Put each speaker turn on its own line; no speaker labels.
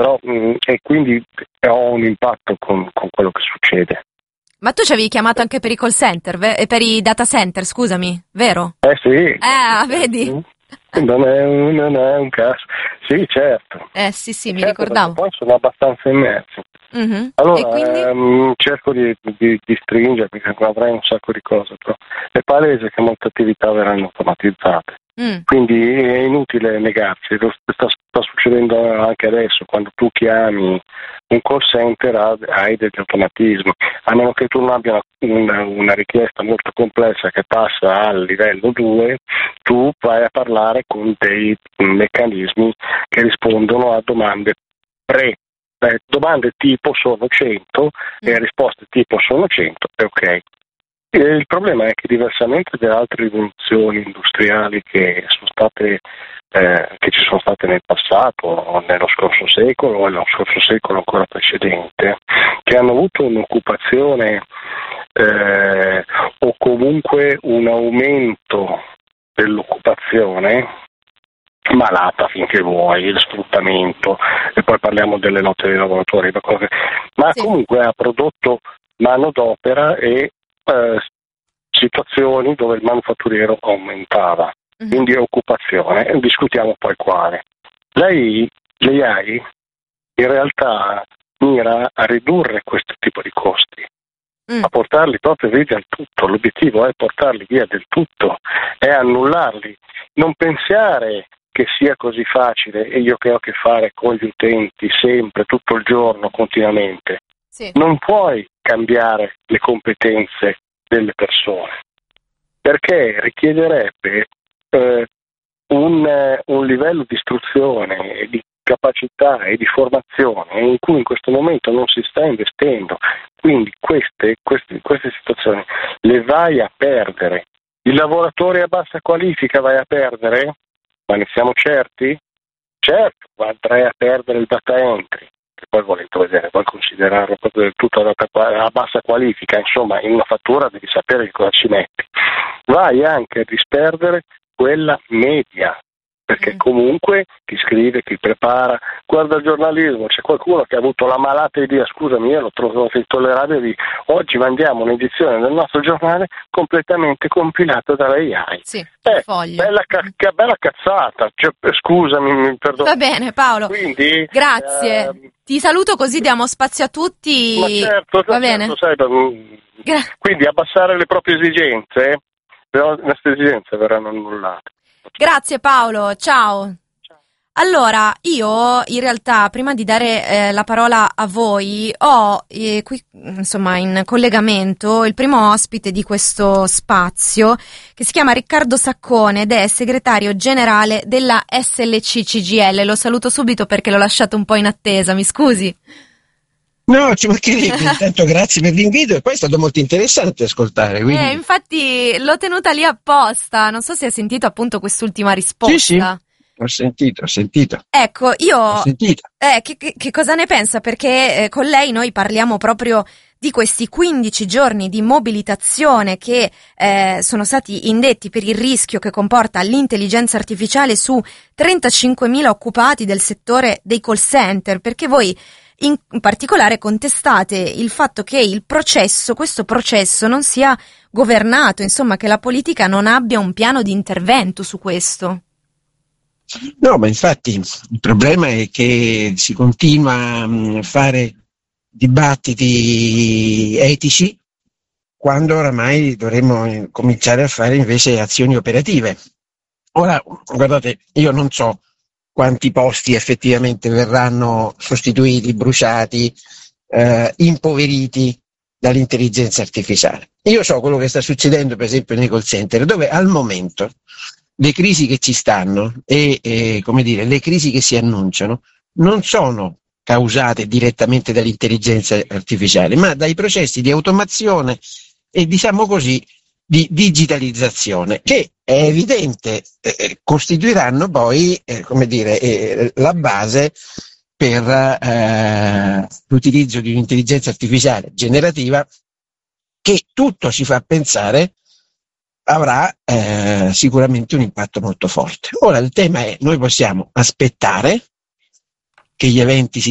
però e quindi ho un impatto con quello che succede.
Ma tu ci avevi chiamato anche per i call center, per i data center, scusami, vero?
Sì.
Vedi?
Non è un caso. Sì, certo.
Sì, mi
Certo,
ricordavo.
poi sono abbastanza immersi.
Mm-hmm.
Allora,
E quindi?
cerco di stringermi, perché avrei un sacco di cose, però è palese che molte attività verranno automatizzate. Quindi è inutile negarsi, sta succedendo anche adesso, quando tu chiami un call center hai degli automatismi, a meno che tu non abbia una richiesta molto complessa che passa al livello 2, tu vai a parlare con dei meccanismi che rispondono a domande domande tipo sono 100 e risposte tipo sono 100 è ok. Il problema è che diversamente da altre rivoluzioni industriali che ci sono state nel passato o nello scorso secolo o nello scorso secolo ancora precedente, che hanno avuto un'occupazione o comunque un aumento dell'occupazione malata finché vuoi, il sfruttamento, e poi parliamo delle notte dei lavoratori, ma sì. Comunque ha prodotto manodopera e situazioni dove il manufatturiero aumentava, quindi occupazione, e discutiamo poi quale. L'AI in realtà mira a ridurre questo tipo di costi, a portarli proprio via del tutto. L'obiettivo è portarli via del tutto, è annullarli. Non pensare che sia così facile, e io che ho a che fare con gli utenti sempre, tutto il giorno, continuamente. Sì. Non puoi cambiare le competenze delle persone, perché richiederebbe un livello di istruzione, di capacità e di formazione in cui in questo momento non si sta investendo. Quindi queste situazioni le vai a perdere. I lavoratori a bassa qualifica vai a perdere? Ma ne siamo certi? Certo, andrei a perdere il data entry, che poi volete vedere, vuoi considerarlo proprio del tutto a bassa qualifica, insomma in una fattura devi sapere che cosa ci metti. Vai anche a disperdere quella media, perché comunque chi scrive, chi prepara, guarda il giornalismo, c'è qualcuno che ha avuto la malata idea, scusami, io lo trovo intollerabile, di oggi mandiamo un'edizione del nostro giornale completamente compilata dall'AI.
Sì, foglio.
Bella cazzata, cioè, scusami, mi perdono.
Va bene Paolo,
quindi,
grazie, ti saluto così diamo spazio a tutti.
Ma certo,
va bene?
Quindi abbassare le proprie esigenze, le nostre esigenze verranno annullate.
Grazie Paolo, ciao. Allora, io in realtà prima di dare la parola a voi ho qui insomma in collegamento il primo ospite di questo spazio che si chiama Riccardo Saccone ed è segretario generale della SLC CGIL. Lo saluto subito perché l'ho lasciato un po' in attesa, mi scusi?
No, ci mancherebbe, intanto grazie per l'invito e poi è stato molto interessante ascoltare. Quindi...
infatti l'ho tenuta lì apposta, non so se hai sentito appunto quest'ultima risposta.
Sì. Ho sentito.
Ecco, io...
Ho sentito.
Che cosa ne pensa? Perché con lei noi parliamo proprio di questi 15 giorni di mobilitazione che sono stati indetti per il rischio che comporta l'intelligenza artificiale su 35.000 occupati del settore dei call center, perché voi in particolare contestate il fatto che questo processo non sia governato, insomma che la politica non abbia un piano di intervento su questo.
No, ma infatti il problema è che si continua a fare dibattiti etici quando oramai dovremmo cominciare a fare invece azioni operative. Ora, guardate, io non so quanti posti effettivamente verranno sostituiti, bruciati, impoveriti dall'intelligenza artificiale. Io so quello che sta succedendo per esempio nei call center, dove al momento le crisi che ci stanno e come dire, le crisi che si annunciano non sono causate direttamente dall'intelligenza artificiale, ma dai processi di automazione e diciamo così di digitalizzazione che è evidente costituiranno poi come dire, la base per l'utilizzo di un'intelligenza artificiale generativa che tutto ci fa pensare avrà sicuramente un impatto molto forte. Ora il tema è: noi possiamo aspettare che gli eventi si